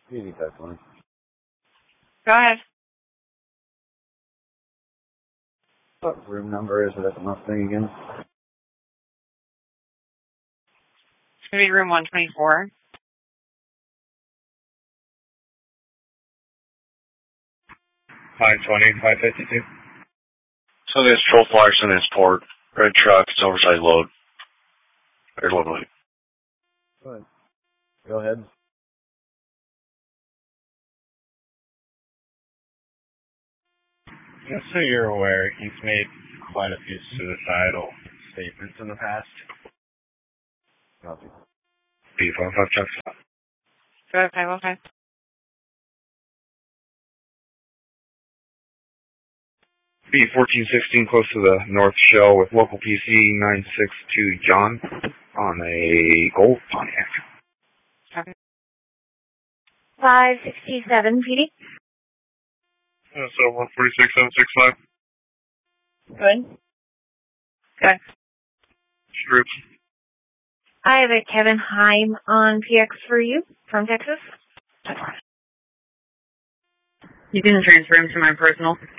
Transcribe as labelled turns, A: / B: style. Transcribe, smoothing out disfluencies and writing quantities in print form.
A: Easy text one.
B: Go ahead.
A: What room number is it at the Mustang again?
B: It's going to be room 124.
C: 520, 552.
D: So there's Troll Larson is port. Red truck, it's oversized load. Very load weight.
A: Go ahead.
C: Just so you're aware, he's made quite a few suicidal statements in the past.
A: Copy.
D: B55 checks.
B: Go ahead, 505.
D: B1416 close to the North Shell with local PC 962 John on a Gold Pontiac.
B: Copy.
E: 567 PD.
C: So 146765.
E: Good.
B: Good.
C: Groups.
E: I have a Kevin Heim on PX for you from Texas.
B: You can transfer him to my personal.